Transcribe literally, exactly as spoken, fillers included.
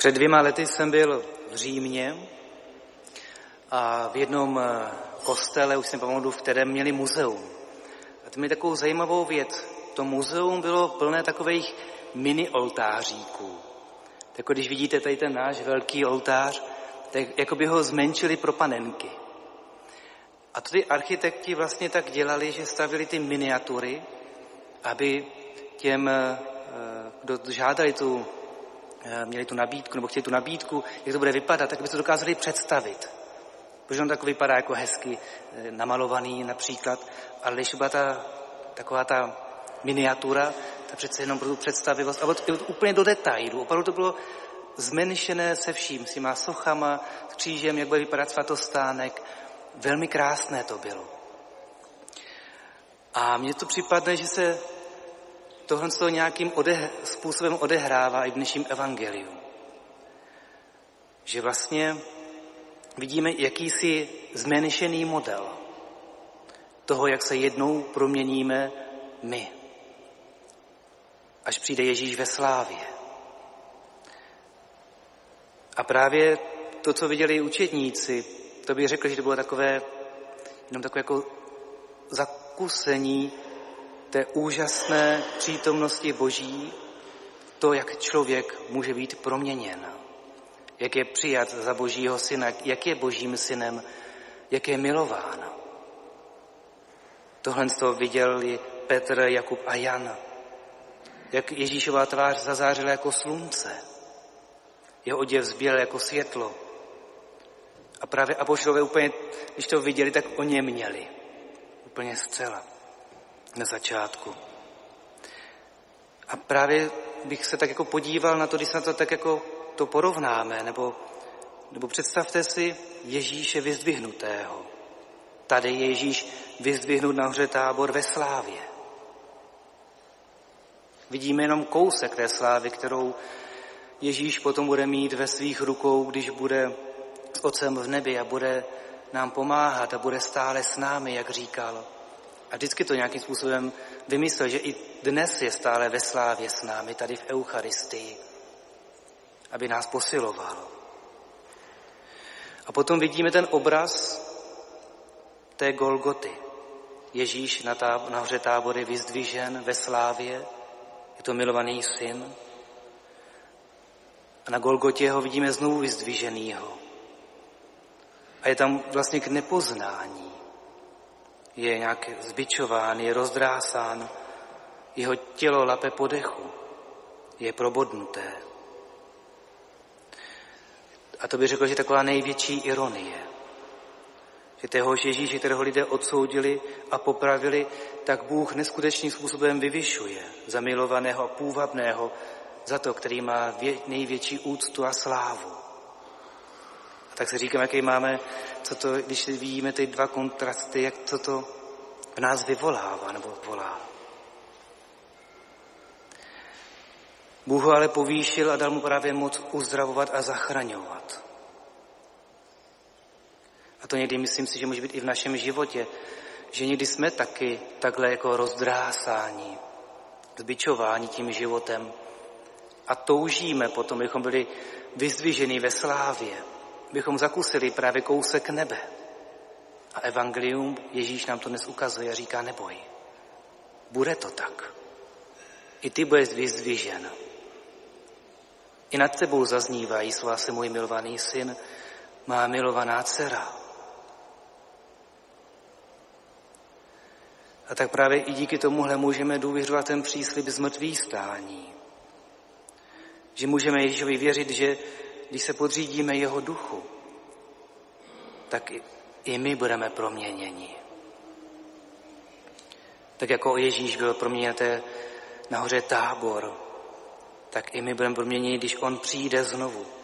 Před dvěma lety jsem byl v Římě a v jednom kostele, už si nepamatuju, v kterém měli muzeum. A to měli takovou zajímavou věc. To muzeum bylo plné takových mini oltáříků. Tak když vidíte tady ten náš velký oltář, tak jako by ho zmenšili pro panenky. A to ty architekti vlastně tak dělali, že stavili ty miniatury, aby těm, kdo žádali tu, měli tu nabídku, nebo chtěli tu nabídku, jak to bude vypadat, tak by to dokázali představit. Protože on tak vypadá jako hezky namalovaný například, ale když byla ta, taková ta miniatura, tak přece jenom pro tu představivost, ale to úplně do detailu. Opravdu to bylo zmenšené se vším, s těma sochama, s křížem, jak bude vypadat svatostánek. Velmi krásné to bylo. A mně to připadne, že se tohle nějakým odeh- způsobem odehrává i v dnešním evangeliu. Že vlastně vidíme jakýsi zmenšený model toho, jak se jednou proměníme my, až přijde Ježíš ve slávě. A právě to, co viděli učedníci, to bych řekl, že to bylo takové, jenom takové jako zakusení té úžasné přítomnosti Boží, to, jak člověk může být proměněn, jak je přijat za Božího syna, jak je Božím synem, jak je milován. Tohle z toho viděli Petr, Jakub a Jan, jak Ježíšova tvář zazářila jako slunce, jeho oděv zběl jako světlo. A právě apoštolové úplně, když to viděli, tak o ně měli. Úplně zcela. Na začátku. A právě bych se tak jako podíval na to, když se na to tak jako to porovnáme, nebo, nebo představte si Ježíše vyzdvihnutého. Tady je Ježíš vyzdvihnut na hoře Tábor ve slávě. Vidíme jenom kousek té slávy, kterou Ježíš potom bude mít ve svých rukou, když bude s Otcem v nebi a bude nám pomáhat a bude stále s námi, jak říkal. A vždycky to nějakým způsobem vymyslel, že i dnes je stále ve slávě s námi, tady v Eucharistii, aby nás posiloval. A potom vidíme ten obraz té Golgoty. Ježíš na, táb- na hoře Tábor je vyzdvižen ve slávě, je to milovaný syn. A na Golgotě ho vidíme znovu vyzdviženýho. A je tam vlastně k nepoznání. Je nějak zbičován, je rozdrásán, jeho tělo lape po dechu, je probodnuté. A to bych řekl, že taková největší ironie, že téhož Ježíše, kterého lidé odsoudili a popravili, tak Bůh neskutečným způsobem vyvyšuje zamilovaného a půvabného za to, který má největší úctu a slávu. A tak se říkám, jaký máme, co to, když vidíme ty dva kontrasty, jak to to v nás vyvolává nebo volá. Bůh ho ale povýšil a dal mu právě moc uzdravovat a zachraňovat. A to někdy myslím si, že může být i v našem životě, že někdy jsme taky takhle jako rozdrásáni, zbičováni tím životem a toužíme potom, abychom byli vyzdviženi ve slávě, bychom zakusili právě kousek nebe. A evangelium, Ježíš nám to dnes ukazuje a říká, neboj, bude to tak. I ty budeš vyzdvižen. I nad tebou zaznívají slova se můj milovaný syn, má milovaná dcera. A tak právě i díky tomuhle můžeme důvěřovat ten příslib zmrtvýchvstání. Že můžeme Ježíšovi věřit, že když se podřídíme jeho duchu, tak i, i my budeme proměněni. Tak jako Ježíš byl proměněn na hoře Tábor, tak i my budeme proměněni, když on přijde znovu.